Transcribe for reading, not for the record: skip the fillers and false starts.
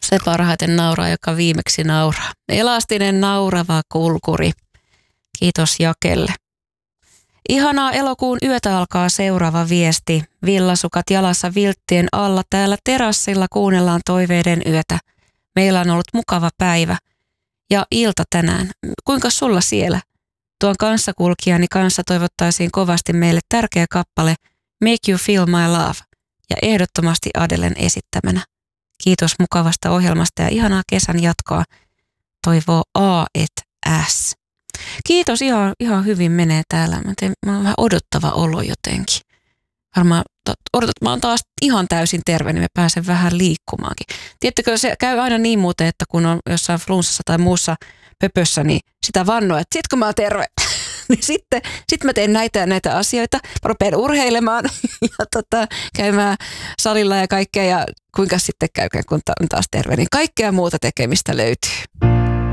Se parhaiten nauraa, joka viimeksi nauraa. Elastinen naurava kulkuri. Kiitos Jakelle. Ihanaa elokuun yötä alkaa seuraava viesti. Villasukat jalassa vilttien alla täällä terassilla kuunnellaan toiveiden yötä. Meillä on ollut mukava päivä ja ilta tänään. Kuinka sulla siellä? Tuon kanssakulkijani kanssa toivottaisiin kovasti meille tärkeä kappale Make You Feel My Love ja ehdottomasti Adelen esittämänä. Kiitos mukavasta ohjelmasta ja ihanaa kesän jatkoa. Toivoo A et S. Kiitos, ihan hyvin menee täällä. Mä on vähän odottava olo jotenkin. Varmaan odotat, mä oon taas ihan täysin terve, niin mä pääsen vähän liikkumaankin. Tiedättekö, se käy aina niin muuten, että kun on jossain flunssassa tai muussa pöpössä, niin sitä vannoo, että sit kun mä oon terve, niin sitten mä teen näitä asioita. Mä rupean urheilemaan ja käymään salilla ja kaikkea. Ja kuinka sitten käykään, kun on taas terve, niin kaikkea muuta tekemistä löytyy.